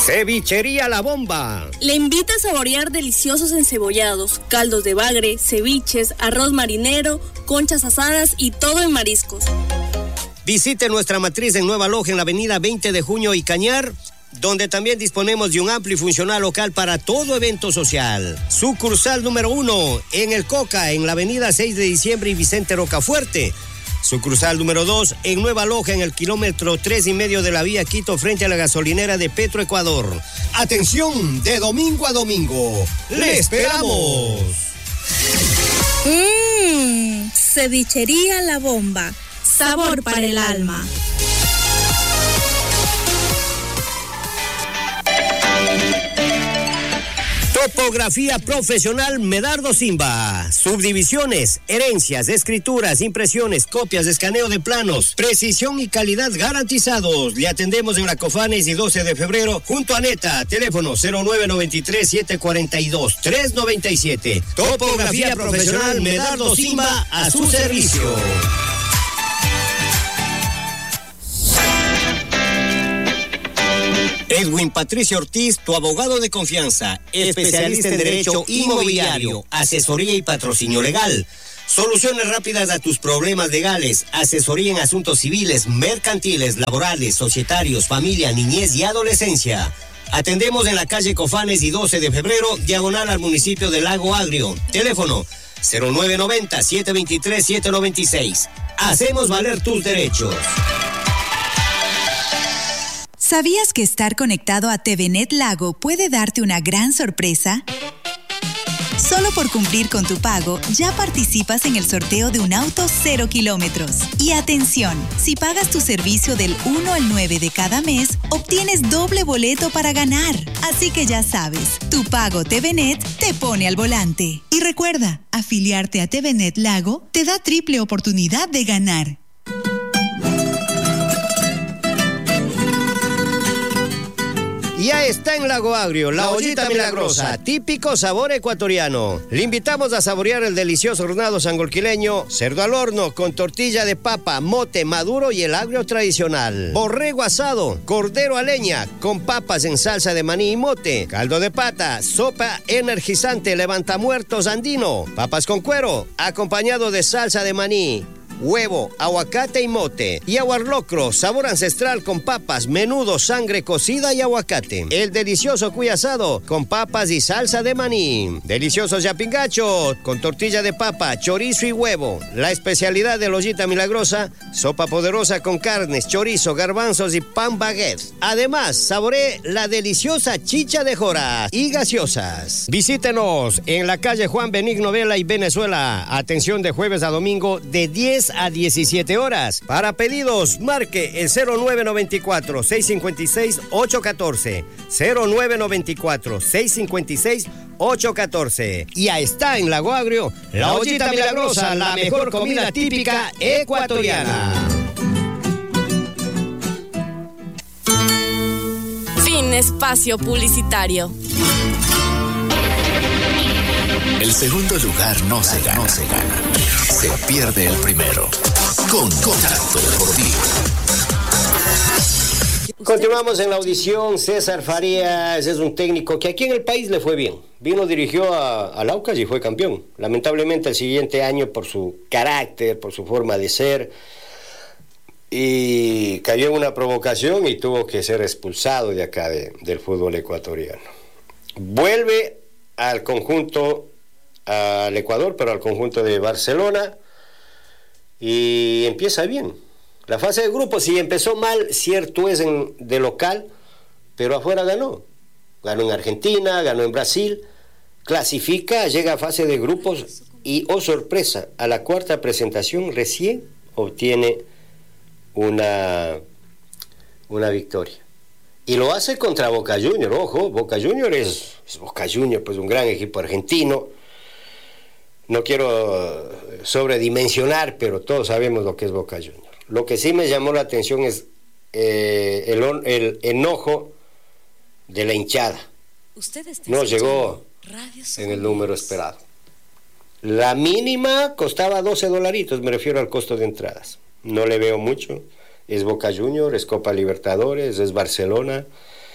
Cevichería La Bomba le invita a saborear deliciosos encebollados, caldos de bagre, ceviches, arroz marinero, conchas asadas y todo en mariscos. Visite nuestra matriz en Nueva Loja en la avenida 20 de Junio y Cañar, donde también disponemos de un amplio y funcional local para todo evento social. Sucursal número 1 en El Coca, en la avenida 6 de diciembre y Vicente Rocafuerte. Sucursal número 2 en Nueva Loja, en el kilómetro 3,5 de la vía Quito, frente a la gasolinera de Petroecuador. Atención, de domingo a domingo, ¡le esperamos! Cevichería La Bomba, sabor para el alma. Topografía profesional Medardo Simba. Subdivisiones, herencias, escrituras, impresiones, copias, escaneo de planos, precisión y calidad garantizados. Le atendemos en la Cofanes y 12 de febrero junto a Neta. Teléfono 0993-742-397. Topografía profesional Medardo Simba, a su servicio. Edwin Patricio Ortiz, tu abogado de confianza, especialista en derecho inmobiliario, asesoría y patrocinio legal. Soluciones rápidas a tus problemas legales, asesoría en asuntos civiles, mercantiles, laborales, societarios, familia, niñez y adolescencia. Atendemos en la calle Cofanes y 12 de febrero, diagonal al municipio de Lago Agrio. Teléfono 0990-723-796. Hacemos valer tus derechos. ¿Sabías que estar conectado a TVNet Lago puede darte una gran sorpresa? Solo por cumplir con tu pago, ya participas en el sorteo de un auto 0 kilómetros. Y atención, si pagas tu servicio del 1 al 9 de cada mes, obtienes doble boleto para ganar. Así que ya sabes, tu pago TVNet te pone al volante. Y recuerda, afiliarte a TVNet Lago te da triple oportunidad de ganar. Ya está en Lago Agrio, la ollita milagrosa, típico sabor ecuatoriano. Le invitamos a saborear el delicioso hornado sangolquileño, cerdo al horno con tortilla de papa, mote maduro y el agrio tradicional. Borrego asado, cordero a leña con papas en salsa de maní y mote, caldo de pata, sopa energizante levantamuertos andino, papas con cuero, acompañado de salsa de maní, huevo, aguacate y mote. Y aguarlocro, sabor ancestral con papas, menudo, sangre cocida y aguacate. El delicioso cuy asado con papas y salsa de maní. Deliciosos yapingachos con tortilla de papa, chorizo y huevo. La especialidad de la ollita milagrosa, sopa poderosa con carnes, chorizo, garbanzos y pan baguette. Además, saboree la deliciosa chicha de jora y gaseosas. Visítenos en la calle Juan Benigno Vela y Venezuela. Atención de jueves a domingo de 10 a 17 horas. Para pedidos, marque el 0994-656-814. 0994-656-814. Y ya está en Lago Agrio, la ollita milagrosa, la mejor comida típica ecuatoriana. Fin espacio publicitario. El segundo lugar no se gana. Se pierde el primero. Contacto Deportivo. Continuamos en la audición. César Farías es un técnico que aquí en el país le fue bien. Vino, dirigió al Aucas y fue campeón. Lamentablemente el siguiente año, por su carácter, por su forma de ser, y cayó en una provocación y tuvo que ser expulsado de acá del fútbol ecuatoriano. Vuelve al Ecuador, pero al conjunto de Barcelona, y empieza bien. La fase de grupos, sí empezó mal, cierto es, de local, pero afuera ganó en Argentina, ganó en Brasil, clasifica, llega a fase de grupos y, oh sorpresa, a la cuarta presentación recién obtiene una victoria. Y lo hace contra Boca Juniors. Ojo, Boca Juniors es Boca Juniors, pues un gran equipo argentino. No quiero sobredimensionar, pero todos sabemos lo que es Boca Juniors. Lo que sí me llamó la atención es el enojo de la hinchada. No llegó en el número esperado. La mínima costaba $12, me refiero al costo de entradas. No le veo mucho. Es Boca Juniors, es Copa Libertadores, es Barcelona.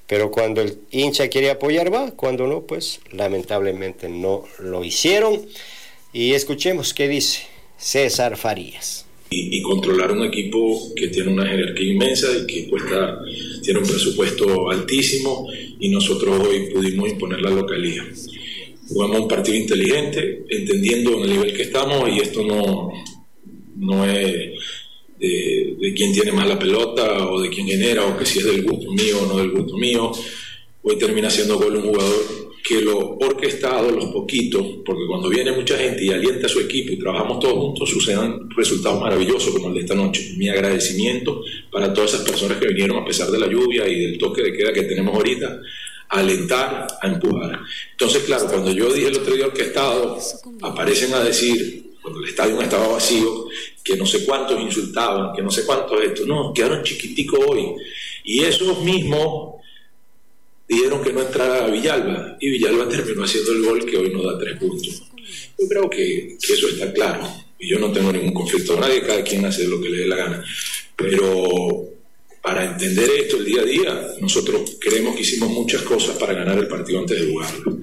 Pero cuando el hincha quiere apoyar va, cuando no, pues lamentablemente no lo hicieron. Y escuchemos qué dice César Farías. Y controlar un equipo que tiene una jerarquía inmensa y que tiene un presupuesto altísimo, y nosotros hoy pudimos imponer la localía. Jugamos un partido inteligente, entendiendo en el nivel que estamos, y esto no es de quién tiene más la pelota o de quién genera, o que si es del gusto mío o no del gusto mío. Hoy termina siendo gol un jugador que lo orquestado, los poquitos, porque cuando viene mucha gente y alienta a su equipo y trabajamos todos juntos, suceden resultados maravillosos como el de esta noche. Mi agradecimiento para todas esas personas que vinieron a pesar de la lluvia y del toque de queda que tenemos ahorita, a alentar, a empujar. Entonces, claro, cuando yo dije el otro día orquestado, aparecen a decir, cuando el estadio estaba vacío, que no sé cuántos insultaban, que no sé cuántos esto. No, quedaron chiquiticos hoy. Y esos mismos dijeron que no entrara a Villalba, y Villalba terminó haciendo el gol que hoy nos da 3 puntos. Yo creo que eso está claro, y yo no tengo ningún conflicto con nadie, cada quien hace lo que le dé la gana. Pero para entender esto el día a día, nosotros creemos que hicimos muchas cosas para ganar el partido antes de jugarlo.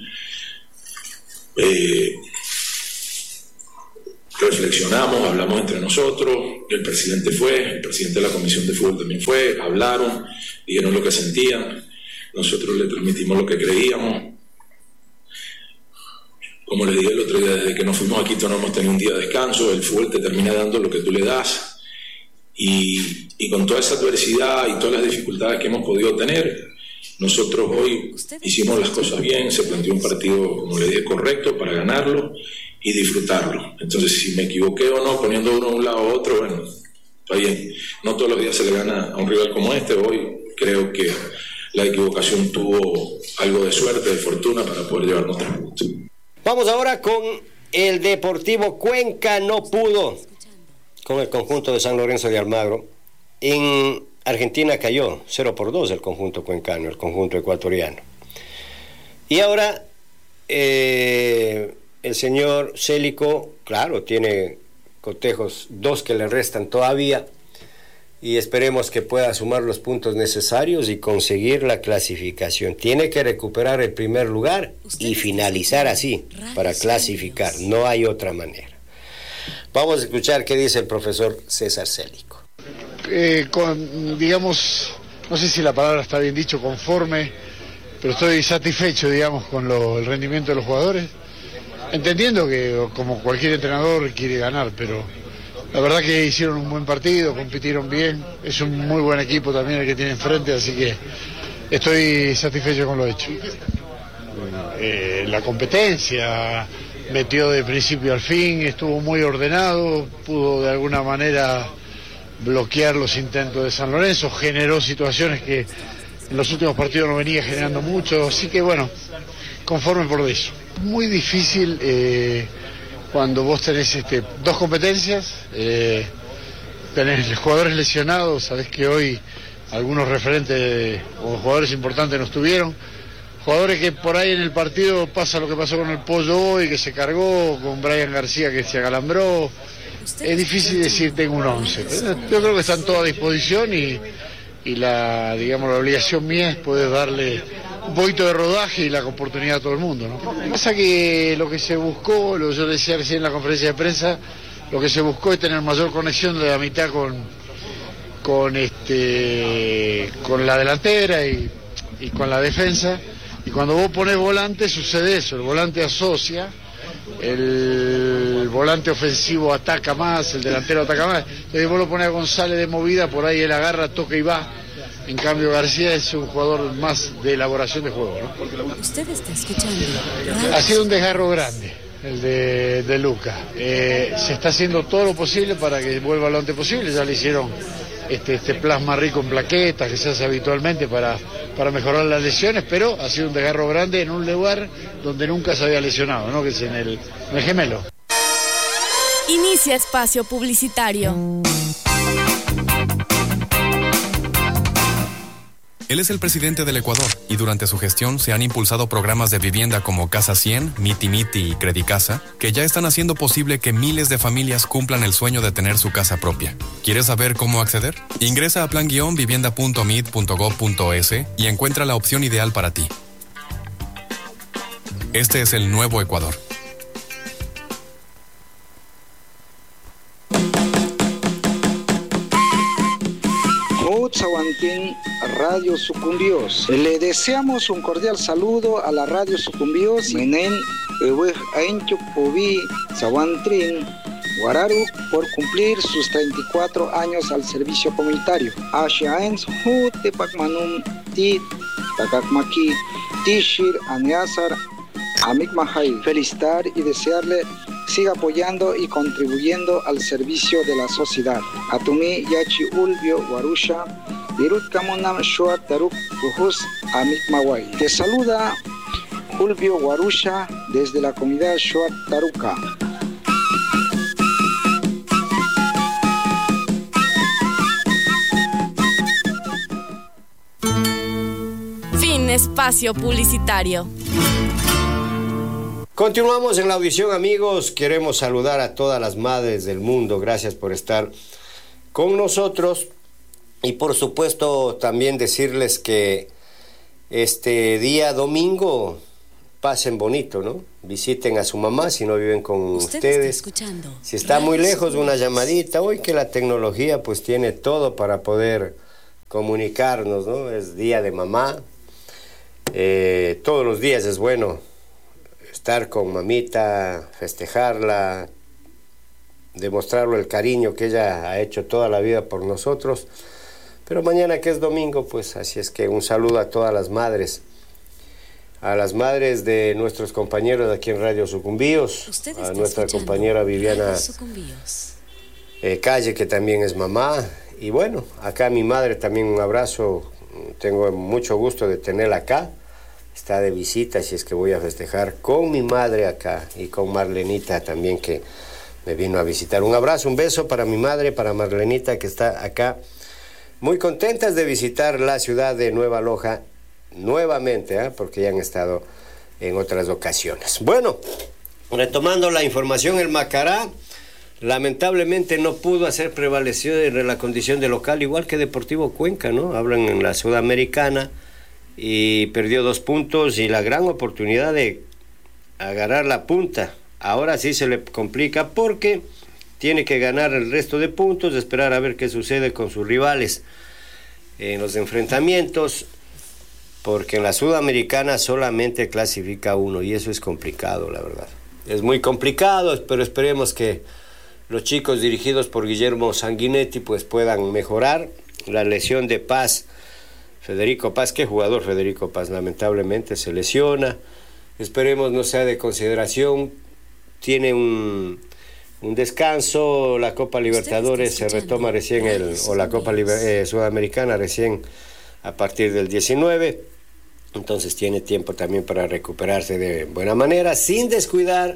Reflexionamos, hablamos entre nosotros, el presidente de la comisión de fútbol también fue, hablaron, dijeron lo que sentían, nosotros le transmitimos lo que creíamos. Como les dije el otro día, desde que nos fuimos a Quito no hemos tenido un día de descanso, el fútbol te termina dando lo que tú le das, y con toda esa adversidad y todas las dificultades que hemos podido tener, nosotros hoy hicimos las cosas bien, se planteó un partido, como le dije, correcto para ganarlo y disfrutarlo. Entonces, si me equivoqué o no, poniendo uno a un lado a otro, bueno, está bien. No todos los días se le gana a un rival como este. Hoy creo que la equivocación tuvo algo de suerte, de fortuna, para poder llevarnos 3 puntos. Vamos ahora con el Deportivo Cuenca. No pudo con el conjunto de San Lorenzo de Almagro. En Argentina cayó 0-2 el conjunto cuencano, el conjunto ecuatoriano. Y ahora el señor Célico, claro, tiene cotejos 2 que le restan todavía, y esperemos que pueda sumar los puntos necesarios y conseguir la clasificación. Tiene que recuperar el primer lugar y finalizar así para clasificar, no hay otra manera. Vamos a escuchar qué dice el profesor César Célico. Digamos, no sé si la palabra está bien dicho, conforme, pero estoy satisfecho, digamos, con el rendimiento de los jugadores, entendiendo que como cualquier entrenador quiere ganar, pero la verdad que hicieron un buen partido, compitieron bien, es un muy buen equipo también el que tiene enfrente, así que estoy satisfecho con lo hecho. La competencia metió de principio al fin, estuvo muy ordenado, pudo de alguna manera bloquear los intentos de San Lorenzo, generó situaciones que en los últimos partidos no venía generando mucho, así que bueno, conforme por eso. Muy difícil cuando vos tenés 2 competencias, tenés jugadores lesionados, sabés que hoy algunos referentes o jugadores importantes no estuvieron, jugadores que por ahí en el partido pasa lo que pasó con el Pollo hoy, que se cargó, con Brian García que se acalambró. Es difícil decir tengo un 11. Yo creo que están todos a disposición y la obligación mía es poder darle un poquito de rodaje y la oportunidad a todo el mundo, ¿no? Lo que pasa que lo que se buscó, yo decía recién en la conferencia de prensa, lo que se buscó es tener mayor conexión de la mitad con la delantera y con la defensa, y cuando vos ponés volante sucede eso, el volante asocia, el volante ofensivo ataca más, el delantero ataca más, entonces vos lo ponés a González de movida, por ahí él agarra, toca y va. En cambio García es un jugador más de elaboración de juego, ¿no? Usted está escuchando. Ha sido un desgarro grande el de Luca. Se está haciendo todo lo posible para que vuelva lo antes posible. Ya le hicieron este plasma rico en plaquetas que se hace habitualmente para mejorar las lesiones, pero ha sido un desgarro grande en un lugar donde nunca se había lesionado, ¿no? Que es en el gemelo. Inicia espacio publicitario. Él es el presidente del Ecuador y durante su gestión se han impulsado programas de vivienda como Casa 100, Miti Miti y Credicasa, que ya están haciendo posible que miles de familias cumplan el sueño de tener su casa propia. ¿Quieres saber cómo acceder? Ingresa a plan-vivienda.mid.gov.es y encuentra la opción ideal para ti. Este es el nuevo Ecuador. Sawantin, Radio Sucumbios. Le deseamos un cordial saludo a la Radio Sucumbios. Menen, Ainchuk, Ubi, Sawantrin, Guararu, por cumplir sus 34 años al servicio comunitario. Ashaens, Hu, Tepakmanum, Tit, Takakmaki, Tishir, Aniasar, Amik Mahai. Felicitar y desearle siga apoyando y contribuyendo al servicio de la sociedad. Atumi Yachi Ulbio Warusha, Dirut Kamunam Shuat Taruk Kuhus Amik Mawai. Te saluda Ulbio Warusha desde la comunidad Shuat Taruka. Fin espacio publicitario. Continuamos en la audición, amigos. Queremos saludar a todas las madres del mundo. Gracias por estar con nosotros. Y por supuesto también decirles que este día domingo pasen bonito, ¿no? Visiten a su mamá si no viven con ustedes. Si está muy lejos, una llamadita. Hoy que la tecnología pues tiene todo para poder comunicarnos, ¿no? Es día de mamá. Todos los días es bueno estar con mamita, festejarla, demostrarle el cariño que ella ha hecho toda la vida por nosotros. Pero mañana que es domingo, pues así es que un saludo a todas las madres, a las madres de nuestros compañeros aquí en Radio Sucumbíos, a nuestra compañera Viviana Calle, que también es mamá, y bueno, acá a mi madre también un abrazo, tengo mucho gusto de tenerla acá. Está de visita, así es que voy a festejar con mi madre acá y con Marlenita también, que me vino a visitar. Un abrazo, un beso para mi madre, para Marlenita, que está acá. Muy contentas de visitar la ciudad de Nueva Loja nuevamente, porque ya han estado en otras ocasiones. Bueno, retomando la información, el Macará lamentablemente no pudo hacer prevalecer la condición de local, igual que Deportivo Cuenca, ¿no? Hablan en la Sudamericana, y perdió 2 puntos y la gran oportunidad de agarrar la punta. Ahora sí se le complica porque tiene que ganar el resto de puntos, esperar a ver qué sucede con sus rivales en los enfrentamientos, porque en la Sudamericana solamente clasifica uno y eso es complicado, la verdad. Es muy complicado, pero esperemos que los chicos dirigidos por Guillermo Sanguinetti pues puedan mejorar. La lesión de Paz, Federico Paz, qué jugador Federico Paz, lamentablemente se lesiona. Esperemos no sea de consideración. Tiene un descanso. La Copa Libertadores se retoma recién, o la Copa Sudamericana recién a partir del 19. Entonces tiene tiempo también para recuperarse de buena manera, sin descuidar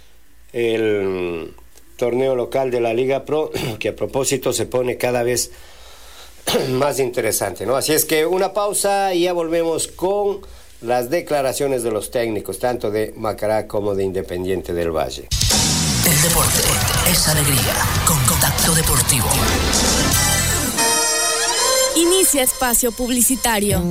el torneo local de la Liga Pro, que a propósito se pone cada vez más interesante, ¿no? Así es que una pausa y ya volvemos con las declaraciones de los técnicos, tanto de Macará como de Independiente del Valle. El deporte es alegría, con Contacto Deportivo. Inicia espacio publicitario.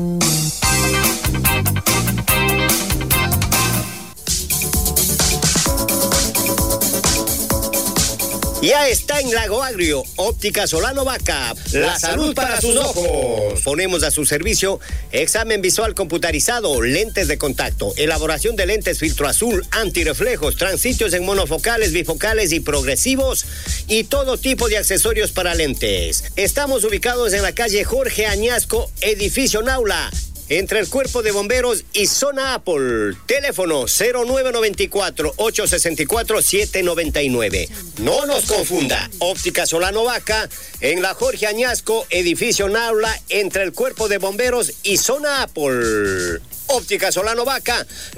Ya está en Lago Agrio, Óptica Solano Vaca, la salud para sus ojos. Ponemos a su servicio examen visual computarizado, lentes de contacto, elaboración de lentes filtro azul, antirreflejos, transitos en monofocales, bifocales y progresivos y todo tipo de accesorios para lentes. Estamos ubicados en la calle Jorge Añasco, edificio Naula, entre el Cuerpo de Bomberos y Zona Apple. Teléfono 0994-864-799. No nos confunda. Óptica Solano Vaca, en la Jorge Añasco, edificio Naula, entre el Cuerpo de Bomberos y Zona Apple. Óptica Solano Vaca,